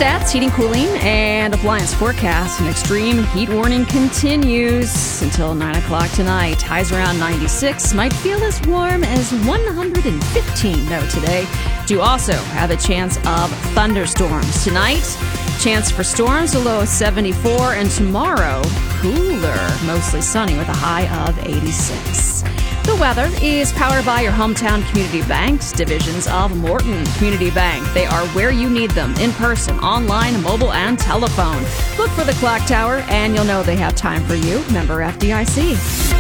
stats, heating, cooling, and appliance forecast. An extreme heat warning continues until 9 o'clock tonight. Highs around 96. Might feel as warm as 115, though, today. Do also have a chance of thunderstorms tonight. Chance for storms, a low of 74. And tomorrow, cooler, mostly sunny with a high of 86. The weather is powered by your hometown community banks, divisions of Morton Community Bank. They are where you need them, in person, online, mobile, and telephone. Look for the clock tower, and you'll know they have time for you. Member FDIC.